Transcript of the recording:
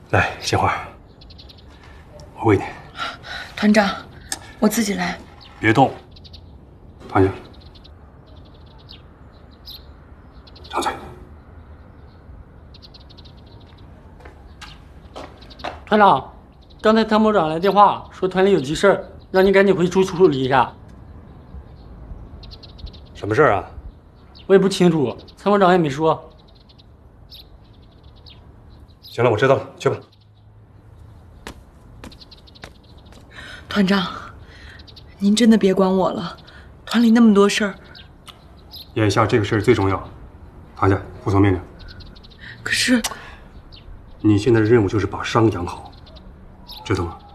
来，杏花，我喂你。 团长，我自己来。 别动，躺下，张嘴。 团长，刚才参谋长来电话说团里有急事，让你赶紧回去处理一下。 什么事儿啊？ 我也不清楚，参谋长也没说。 行了，我知道了，去吧。 团长，您真的别管我了，团里那么多事儿。 眼下这个事儿最重要，躺下，服从命令。 可是， 你现在的任务就是把伤养好，知道吗？